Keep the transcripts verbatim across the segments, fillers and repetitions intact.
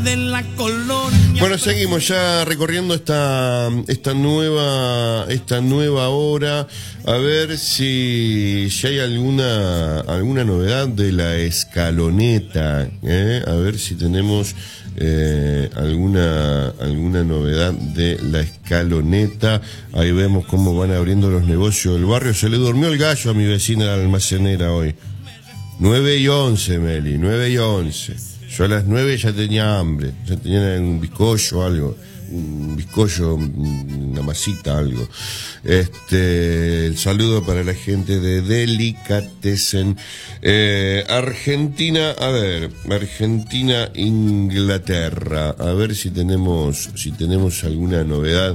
de la colonia. Bueno, seguimos ya recorriendo esta esta nueva esta nueva hora, a ver si, si hay alguna alguna novedad de la escaloneta, ¿eh? A ver si tenemos eh, alguna alguna novedad de la escaloneta. Ahí vemos cómo van abriendo los negocios del barrio. Se le durmió el gallo a mi vecina la almacenera hoy. nueve y once, Meli, nueve y once. Yo a las nueve ya tenía hambre, ya tenía un bizcocho, algo, un bizcocho, una masita, algo. Este, el saludo para la gente de Delicatessen. Eh, Argentina, a ver, Argentina, Inglaterra, a ver si tenemos, si tenemos alguna novedad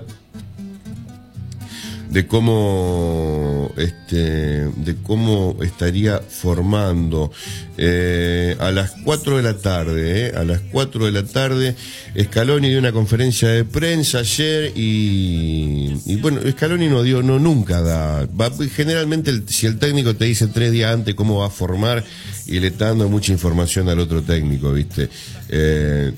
de cómo este de cómo estaría formando eh, a las cuatro de la tarde, eh, a las cuatro de la tarde Scaloni dio una conferencia de prensa ayer y, y bueno, Scaloni no dio, no nunca da, va, generalmente el, si el técnico te dice tres días antes cómo va a formar y le está dando mucha información al otro técnico, ¿viste? Eh,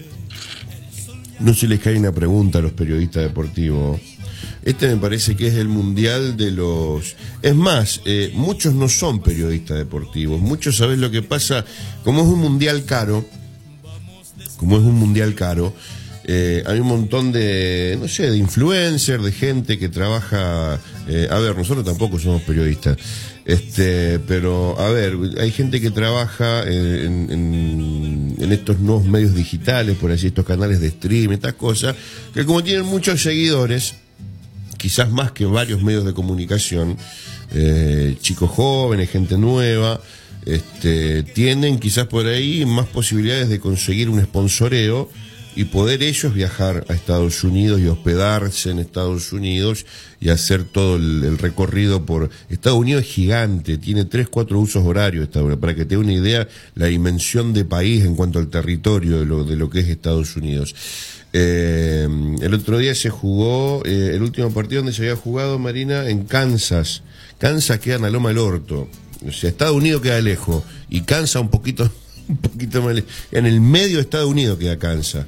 no se les cae una pregunta a los periodistas deportivos. Este me parece que es el mundial de los... Es más, eh, muchos no son periodistas deportivos. Muchos, ¿sabés lo que pasa? Como es un mundial caro, como es un mundial caro, eh, hay un montón de, no sé, de influencers, de gente que trabaja... Eh, a ver, nosotros tampoco somos periodistas, este, pero, a ver, hay gente que trabaja en, en, en estos nuevos medios digitales, por así, estos canales de stream, estas cosas, que como tienen muchos seguidores, quizás más que varios medios de comunicación, eh, chicos jóvenes, gente nueva, este, tienen quizás por ahí más posibilidades de conseguir un sponsoreo y poder ellos viajar a Estados Unidos y hospedarse en Estados Unidos y hacer todo el, el recorrido por... Estados Unidos es gigante, tiene tres, cuatro usos horarios, esta hora, para que te dé una idea la dimensión de país en cuanto al territorio de lo, de lo que es Estados Unidos. Eh, el otro día se jugó eh, el último partido donde se había jugado, Marina, en Kansas. Kansas queda en la Loma del Orto, o sea, Estados Unidos queda lejos y Kansas un poquito un poquito más lejos. En el medio de Estados Unidos queda Kansas.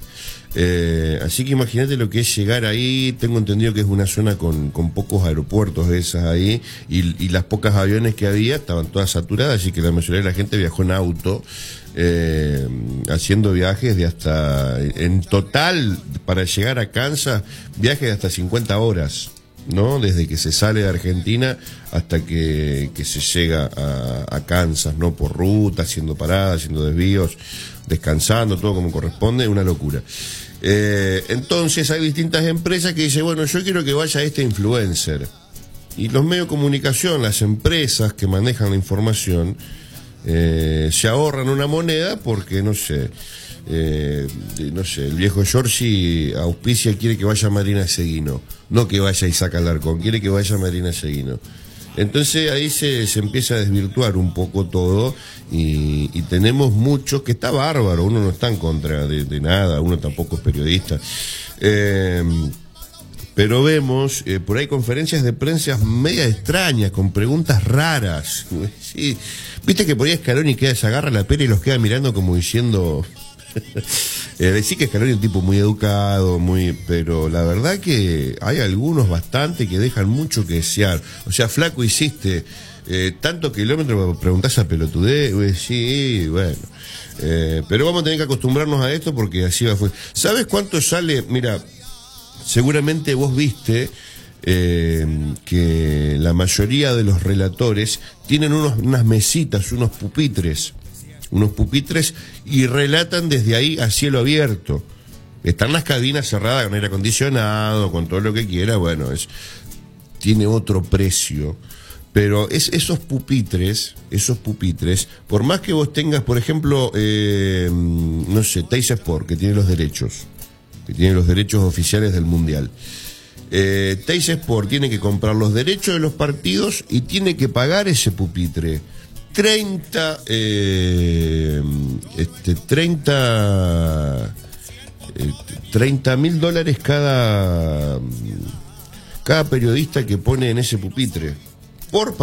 Eh, así que imagínate lo que es llegar ahí. Tengo entendido que es una zona con, con pocos aeropuertos de esas ahí y, y las pocas aviones que había estaban todas saturadas, así que la mayoría de la gente viajó en auto, eh, haciendo viajes de hasta, en total, para llegar a Kansas, viajes de hasta cincuenta horas, ¿no? Desde que se sale de Argentina hasta que, que se llega a, a Kansas, ¿no? Por ruta, haciendo paradas, haciendo desvíos, descansando, todo como corresponde, una locura. Eh, entonces hay distintas empresas que dicen, bueno, yo quiero que vaya este influencer. Y los medios de comunicación, las empresas que manejan la información, eh, se ahorran una moneda porque, no sé, eh, no sé, el viejo Giorgi auspicia, quiere que vaya Marina Seguino, no que vaya Isaac Alarcón, quiere que vaya Marina Seguino. Entonces ahí se, se empieza a desvirtuar un poco todo y, y tenemos muchos, que está bárbaro, uno no está en contra de, de nada, uno tampoco es periodista, eh, pero vemos eh, por ahí conferencias de prensa media extrañas, con preguntas raras. Sí, viste que por ahí Scaloni queda, se agarra la pera y los queda mirando como diciendo... eh, decir que Scaloni es un tipo muy educado, muy, pero la verdad que hay algunos bastante que dejan mucho que desear. O sea, flaco, hiciste eh, tanto kilómetro, preguntás a pelotudez, eh, sí, bueno, eh, pero vamos a tener que acostumbrarnos a esto porque así va. Fue. ¿Sabes cuánto sale? Mira, seguramente vos viste eh, que la mayoría de los relatores tienen unos, unas mesitas, unos pupitres. unos pupitres y relatan desde ahí a cielo abierto. Están las cabinas cerradas con aire acondicionado, con todo lo que quiera, bueno, es, tiene otro precio. Pero es esos pupitres, esos pupitres, por más que vos tengas, por ejemplo, eh, no sé, Teis Sport, que tiene los derechos, que tiene los derechos oficiales del Mundial. Eh, Teis Sport tiene que comprar los derechos de los partidos y tiene que pagar ese pupitre. treinta, eh, este, treinta, eh, treinta mil dólares cada, cada periodista que pone en ese pupitre. Por